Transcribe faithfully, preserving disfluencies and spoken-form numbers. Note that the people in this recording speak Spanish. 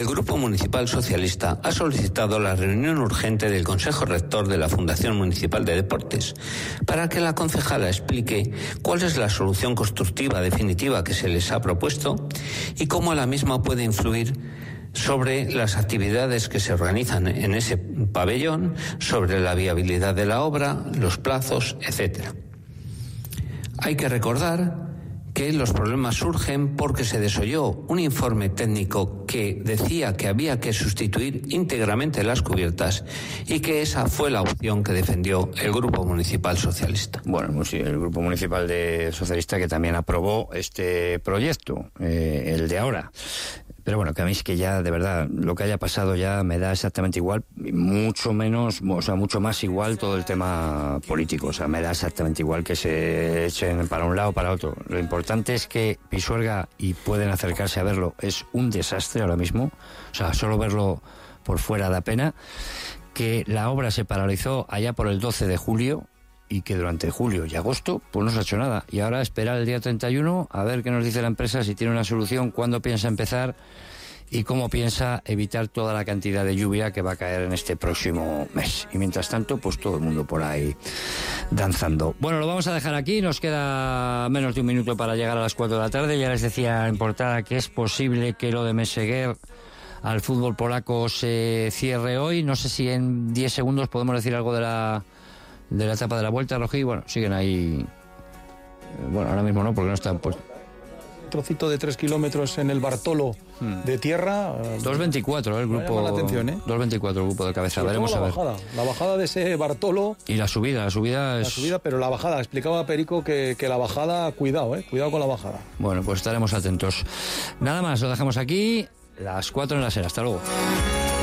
El Grupo Municipal Socialista ha solicitado la reunión urgente del Consejo Rector de la Fundación Municipal de Deportes para que la concejala explique cuál es la solución constructiva definitiva que se les ha propuesto y cómo la misma puede influir sobre las actividades que se organizan en ese pabellón, sobre la viabilidad de la obra, los plazos, etcétera. Hay que recordar que los problemas surgen porque se desoyó un informe técnico que decía que había que sustituir íntegramente las cubiertas y que esa fue la opción que defendió el Grupo Municipal Socialista. Bueno, pues sí, el Grupo Municipal de Socialista que también aprobó este proyecto, eh, el de ahora. Pero bueno, que a mí es que ya, de verdad, lo que haya pasado ya me da exactamente igual, mucho menos, o sea, mucho más igual todo el tema político. O sea, me da exactamente igual que se echen para un lado o para otro. Lo importante es que Pisuerga, y pueden acercarse a verlo, es un desastre ahora mismo. O sea, solo verlo por fuera da pena. Que la obra se paralizó allá por el doce de julio, y que durante julio y agosto pues no se ha hecho nada. Y ahora esperar el día treinta y uno a ver qué nos dice la empresa, si tiene una solución, cuándo piensa empezar y cómo piensa evitar toda la cantidad de lluvia que va a caer en este próximo mes. Y mientras tanto, pues todo el mundo por ahí danzando. Bueno, lo vamos a dejar aquí, nos queda menos de un minuto para llegar a las cuatro de la tarde. Ya les decía en portada que es posible que lo de Meseguer al fútbol polaco se cierre hoy. No sé si en diez segundos podemos decir algo de la de la etapa de la Vuelta, Rojí. Bueno, siguen ahí. Bueno, ahora mismo no, porque no están pues trocito de tres kilómetros en el Bartolo hmm. de tierra. dos veinticuatro el grupo. La atención, ¿eh? dos veinticuatro el grupo de cabeza. Veremos la a ver. Bajada, la bajada de ese Bartolo. Y la subida, la subida es. La subida, pero la bajada. Explicaba Perico que, que la bajada, cuidado, ¿eh? Cuidado con la bajada. Bueno, pues estaremos atentos. Nada más, lo dejamos aquí. Las cuatro en la SER. Hasta luego.